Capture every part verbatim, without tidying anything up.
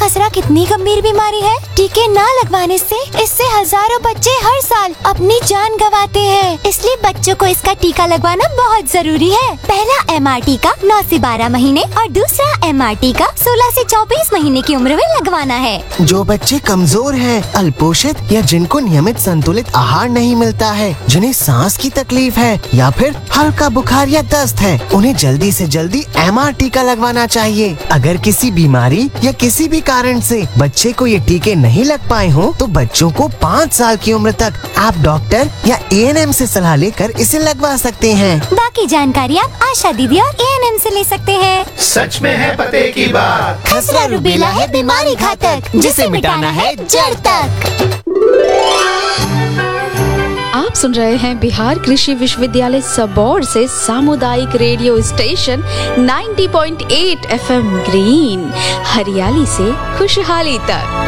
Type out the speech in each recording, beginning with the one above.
खसरा कितनी गंभीर बीमारी है। टीके न लगवाने से इससे हजारों बच्चे हर साल अपनी जान गंवाते हैं। इसलिए बच्चों को इसका टीका लगवाना बहुत जरूरी है। पहला एम आर टीका नौ से बारह महीने और दूसरा एम आर टीका सोलह से चौबीस महीने की उम्र में लगवाना है। जो बच्चे कमजोर हैं, अल्पोषित या जिनको नियमित संतुलित आहार नहीं मिलता है, जिन्हें सांस की तकलीफ है या फिर हल्का बुखार या दस्त है, उन्हें जल्दी से जल्दी एम आर टीका लगवाना चाहिए। अगर किसी बीमारी या किसी भी कारण से बच्चे को ये टीके नहीं लग पाए हों, तो बच्चों को पाँच साल की उम्र तक आप डॉक्टर या ए एन एम से सलाह लेकर इसे लगवा सकते हैं। बाकी जानकारी आप आशा दीदी और ए एन एम से ले सकते हैं। सच में है पते की बात। खसरा रूबेला है बीमारी घातक, जिसे मिटाना है जड़ तक। आप सुन रहे हैं बिहार कृषि विश्वविद्यालय सबौर से सामुदायिक रेडियो स्टेशन नब्बे पॉइंट आठ एफ एम ग्रीन, हरियाली से खुशहाली तक।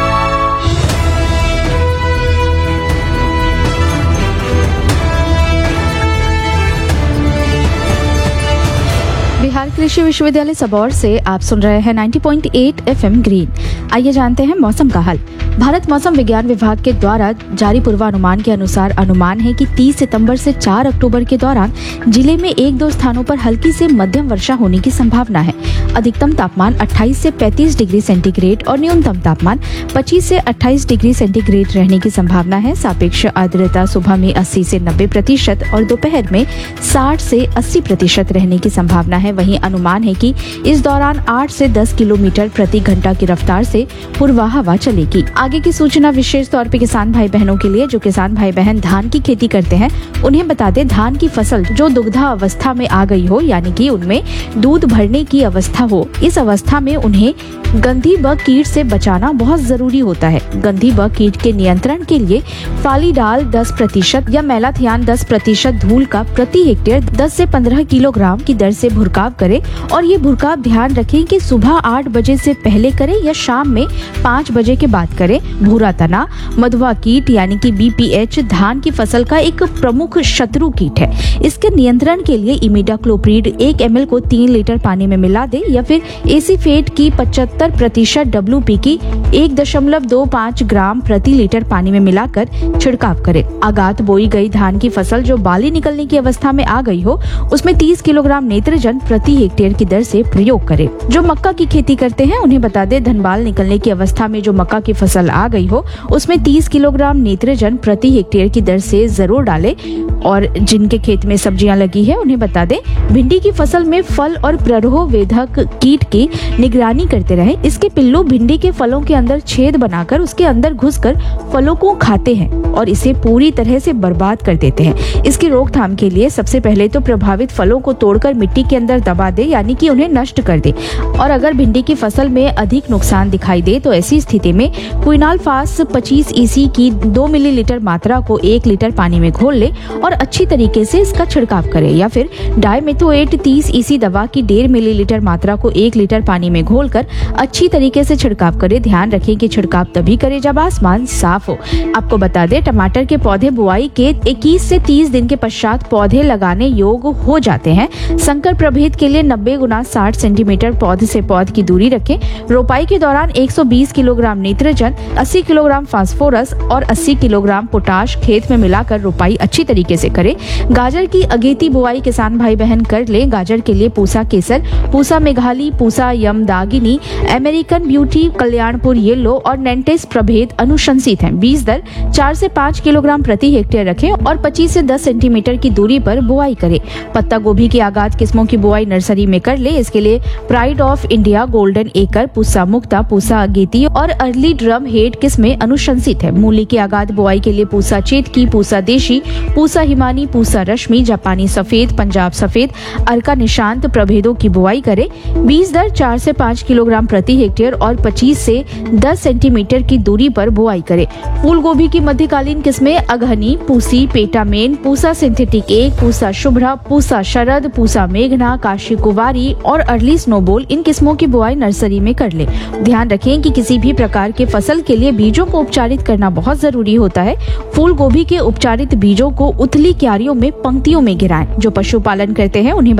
बिहार कृषि विश्वविद्यालय सबौर से आप सुन रहे हैं नब्बे पॉइंट आठ एफ एम ग्रीन। आइए जानते हैं मौसम का हाल। भारत मौसम विज्ञान विभाग के द्वारा जारी पूर्वानुमान के अनुसार अनुमान है कि तीस सितंबर से चार अक्टूबर के दौरान जिले में एक दो स्थानों पर हल्की से मध्यम वर्षा होने की संभावना है। अधिकतम तापमान अट्ठाईस से पैंतीस डिग्री सेंटीग्रेड और न्यूनतम तापमान पच्चीस से अट्ठाईस डिग्री सेंटीग्रेड रहने की संभावना है। सापेक्ष आर्द्रता सुबह में अस्सी से नब्बे प्रतिशत और दोपहर में साठ से अस्सी प्रतिशत रहने की संभावना है। वहीं अनुमान है कि इस दौरान आठ से दस किलोमीटर प्रति घंटा की रफ्तार से पूर्वा हवा चलेगी। आगे की सूचना विशेष तौर पे किसान भाई बहनों के लिए। जो किसान भाई बहन धान की खेती करते हैं, उन्हें बता दें, धान की फसल जो दुग्धा अवस्था में आ गई हो, यानी कि उनमें दूध भरने की अवस्था हो, इस अवस्था में उन्हें गंधी बग कीट से बचाना बहुत जरूरी होता है। गंधी बग कीट के नियंत्रण के लिए फालीडाल दस प्रतिशत या मेलाथियान दस प्रतिशत धूल का प्रति हेक्टेयर दस से पंद्रह किलोग्राम की दर से भुरकाव करें। और ये भुरकाव ध्यान रखें कि सुबह आठ बजे से पहले करें या शाम में पाँच बजे के बाद करें। भूरा तना मधुआ कीट यानी कि बी पी एच धान की फसल का एक प्रमुख शत्रु कीट है। इसके नियंत्रण के लिए इमिडाक्लोप्रिड एक एम एल को तीन लीटर पानी में मिला दे या फिर एसीफेट की पचहत्तर प्रतिशत डब्ल्यू पी की एक दशमलव दो पाँच ग्राम प्रति लीटर पानी में मिलाकर छिड़काव करें। आगात बोई गई धान की फसल जो बाली निकलने की अवस्था में आ गई हो, उसमें तीस किलोग्राम नेत्रजन प्रति हेक्टेयर की दर से प्रयोग करें। जो मक्का की खेती करते हैं, उन्हें बता दें, धनबाल निकलने की अवस्था में जो मक्का की फसल आ गई हो, उसमें तीस किलोग्राम नेत्रजन प्रति हेक्टेयर की दर से जरूर डालें। और जिनके खेत में सब्जियां लगी है, उन्हें बता दें, भिंडी की फसल में फल और प्ररोह वेधक कीट की निगरानी करते रहें। इसके पिल्लू भिंडी के फलों के अंदर छेद बनाकर उसके अंदर घुसकर फलों को खाते हैं और इसे पूरी तरह से बर्बाद कर देते हैं। इसकी रोकथाम के लिए सबसे पहले तो प्रभावित फलों को तोड़कर मिट्टी के अंदर दबा दे, यानी कि उन्हें नष्ट कर दे। और अगर भिंडी की फसल में अधिक नुकसान दिखाई दे तो ऐसी स्थिति में क्विनालफास पच्चीस ईसी की दो मिलीलीटर मात्रा को एक लीटर पानी में घोल ले और अच्छी तरीके से इसका छिड़काव करे। या फिर डाइमेथोएट तीस ईसी दवा की डेढ़ मिलीलीटर मात्रा को एक लीटर पानी में घोलकर अच्छी तरीके से छिड़काव करे। ध्यान रखें कि छिड़काव तभी करे जब आसमान साफ हो। आपको बता दें, टमाटर के पौधे बुआई के इक्कीस से तीस दिन के पश्चात पौधे लगाने योग्य हो जाते हैं। संकर प्रभेद के लिए नब्बे गुना साठ सेंटीमीटर पौधे से पौध की दूरी रखें। रोपाई के दौरान एक सौ बीस किलोग्राम नेत्रजन, अस्सी किलोग्राम फास्फोरस और अस्सी किलोग्राम पोटाश खेत में मिलाकर रोपाई अच्छी तरीके से करें। गाजर की अगेती बुआई किसान भाई बहन कर ले। गाजर के लिए पूसा केसर, Pusa Meghali, Pusa यमदागिनी, American beauty, Kalyanpur yellow और नेंटेस प्रभेद अनुशंसित हैं। बीज दर चार से पाँच किलोग्राम प्रति हेक्टेयर रखें और पच्चीस से दस सेंटीमीटर की दूरी पर बुआई करें। पत्ता गोभी की आगाज किस्मों की बुआई नर्सरी में कर ले। इसके लिए प्राइड ऑफ इंडिया, गोल्डन एकर, पूसा मुक्ता, पूसा अगेती और अर्ली ड्रम हेड किस्में अनुशंसित है। मूली की आगाज बुआई के लिए पूसा चेतकी, पूसा देशी, पूसा हिमानी, पूसा रश्मि, जापानी सफेद, पंजाब सफेद, अर्का निशांत प्रभेदों की बुआई करें। बीज दर चार से पाँच किलोग्राम प्रति हेक्टेयर और पच्चीस से दस सेंटीमीटर की दूरी पर बुआई करें। फूल गोभी की मध्यकालीन किस्में अगहनी, पूसी, पेटामेन, पूसा सिंथेटिक एक, पूसा शुभ्रा, पूसा शरद, पूसा मेघना, काशी कुवारी और अर्ली स्नोबॉल, इन किस्मों की बुआई नर्सरी में कर ले। ध्यान रखें कि किसी भी प्रकार के फसल के लिए बीजों को उपचारित करना बहुत जरूरी होता है। फूल गोभी के उपचारित बीजों को उथली क्यारियों में पंक्तियों में गिराएं। जो पशुपालन करते हैं उन्हें